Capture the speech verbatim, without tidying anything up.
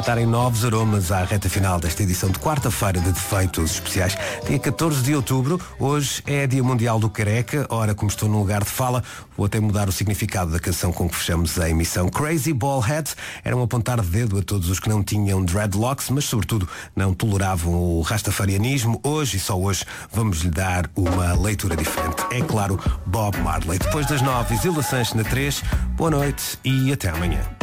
a darem novos aromas à reta final desta edição de quarta-feira de Defeitos Especiais. Dia catorze de outubro, hoje é Dia Mundial do Careca. Ora, como estou num lugar de fala, vou até mudar o significado da canção com que fechamos a emissão. Crazy Ballhead era um apontar de dedo a todos os que não tinham dreadlocks, mas sobretudo não toleravam o rastafarianismo. Hoje, e só hoje, vamos lhe dar uma leitura diferente. É claro, Bob Marley. Depois das nove, Isilda Sanches na três. Boa noite e até amanhã.